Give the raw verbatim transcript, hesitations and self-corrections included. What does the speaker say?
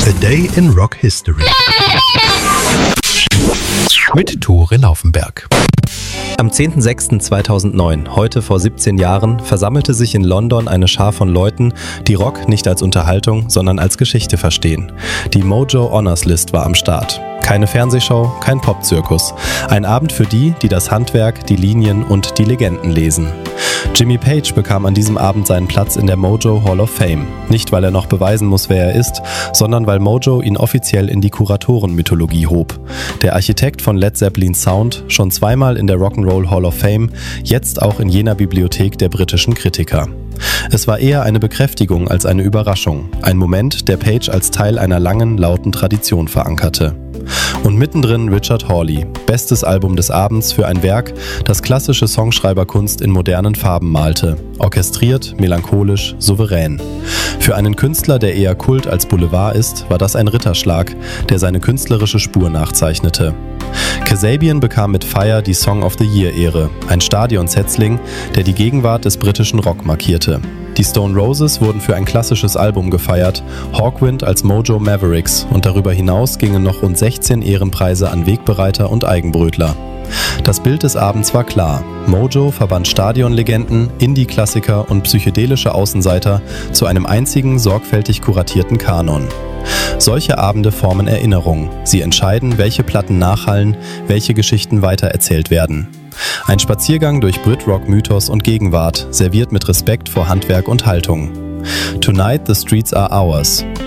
A Day in Rock History mit Tore Laufenberg. Am zehnten sechsten zweitausendneun, heute vor siebzehn Jahren, versammelte sich in London eine Schar von Leuten, die Rock nicht als Unterhaltung, sondern als Geschichte verstehen. Die Mojo Honors List war am Start. Keine Fernsehshow, kein Popzirkus. Ein Abend für die, die das Handwerk, die Linien und die Legenden lesen. Jimmy Page bekam an diesem Abend seinen Platz in der Mojo Hall of Fame. Nicht, weil er noch beweisen muss, wer er ist, sondern weil Mojo ihn offiziell in die Kuratorenmythologie hob. Der Architekt von Led Zeppelins Sound, schon zweimal in der Rock'n'Roll Hall of Fame, jetzt auch in jener Bibliothek der britischen Kritiker. Es war eher eine Bekräftigung als eine Überraschung. Ein Moment, der Page als Teil einer langen, lauten Tradition verankerte. Und mittendrin Richard Hawley, bestes Album des Abends für ein Werk, das klassische Songschreiberkunst in modernen Farben malte. Orchestriert, melancholisch, souverän. Für einen Künstler, der eher Kult als Boulevard ist, war das ein Ritterschlag, der seine künstlerische Spur nachzeichnete. Kasabian bekam mit Fire die Song of the Year-Ehre, ein Stadionsetzling, der die Gegenwart des britischen Rock markierte. Die Stone Roses wurden für ein klassisches Album gefeiert, Hawkwind als Mojo Mavericks und darüber hinaus gingen noch rund sechzehn Ehrenpreise an Wegbereiter und Eigenbrötler. Das Bild des Abends war klar. Mojo verband Stadionlegenden, Indie-Klassiker und psychedelische Außenseiter zu einem einzigen, sorgfältig kuratierten Kanon. Solche Abende formen Erinnerung. Sie entscheiden, welche Platten nachhallen, welche Geschichten weitererzählt werden. Ein Spaziergang durch Brit-Rock-Mythos und Gegenwart, serviert mit Respekt vor Handwerk und Haltung. Tonight the streets are ours.